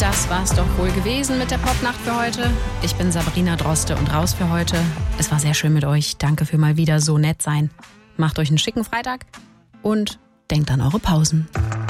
Das war's doch wohl gewesen mit der Popnacht für heute. Ich bin Sabrina Droste und raus für heute. Es war sehr schön mit euch. Danke für mal wieder so nett sein. Macht euch einen schicken Freitag und denkt an eure Pausen.